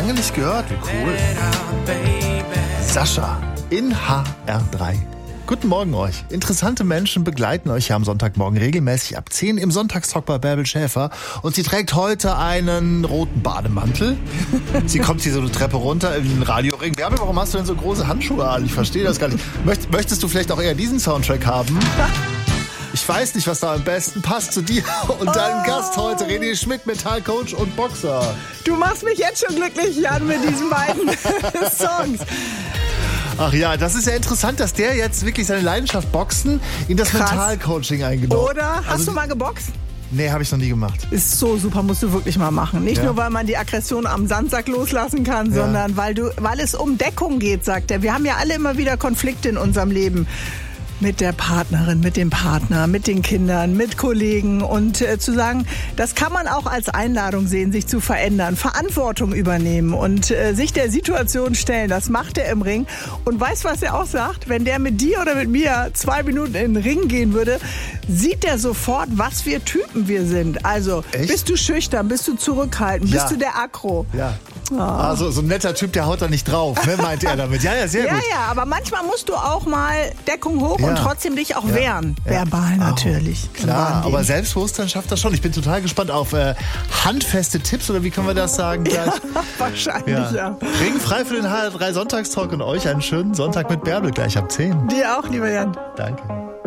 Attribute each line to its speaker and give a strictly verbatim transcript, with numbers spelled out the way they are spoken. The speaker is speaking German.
Speaker 1: Lange nicht gehört, wie cool. Sascha in H R drei. Guten Morgen euch. Interessante Menschen begleiten euch ja am Sonntagmorgen regelmäßig ab zehn im Sonntagstalk bei Bärbel Schäfer. Und sie trägt heute einen roten Bademantel. Sie kommt hier so eine Treppe runter in den Radioring. Bärbel, warum hast du denn so große Handschuhe an? Ich verstehe das gar nicht. Möcht, möchtest du vielleicht auch eher diesen Soundtrack haben? Ich weiß nicht, was da am besten passt zu dir und deinem oh. Gast heute, René Schmidt, Metallcoach und Boxer.
Speaker 2: Du machst mich jetzt schon glücklich, Jan, mit diesen beiden Songs.
Speaker 1: Ach ja, das ist ja interessant, dass der jetzt wirklich seine Leidenschaft Boxen in das Mentalcoaching eingenommen hat.
Speaker 2: Oder? Hast also, du mal geboxt?
Speaker 1: Nee, habe ich noch nie gemacht.
Speaker 2: Ist so super, musst du wirklich mal machen. Nicht ja. nur, weil man die Aggression am Sandsack loslassen kann, ja. sondern weil, du, weil es um Deckung geht, sagt er. Wir haben ja alle immer wieder Konflikte in unserem Leben. Mit der Partnerin, mit dem Partner, mit den Kindern, mit Kollegen und äh, zu sagen, das kann man auch als Einladung sehen, sich zu verändern, Verantwortung übernehmen und äh, sich der Situation stellen. Das macht er im Ring. Und weißt du, was er auch sagt? Wenn der mit dir oder mit mir zwei Minuten in den Ring gehen würde, sieht er sofort, was für Typen wir sind. Also, echt? Bist du schüchtern, bist du zurückhaltend, ja. bist du der Aggro?
Speaker 1: Ja. Oh. Also so ein netter Typ, der haut da nicht drauf, ne, meint er damit. Ja, ja, sehr
Speaker 2: ja,
Speaker 1: gut.
Speaker 2: Ja, ja, aber manchmal musst du auch mal Deckung hoch ja. und trotzdem dich auch ja. wehren. Ja. Verbal natürlich.
Speaker 1: Oh, klar, aber Selbstbewusstsein schafft das schon. Ich bin total gespannt auf äh, handfeste Tipps, oder wie können wir das sagen?
Speaker 2: Ja, wahrscheinlich, ja. ja.
Speaker 1: Regenfrei für den H R drei Sonntagstalk und euch einen schönen Sonntag mit Bärbel gleich ab zehn.
Speaker 2: Dir auch, lieber Jan.
Speaker 1: Danke.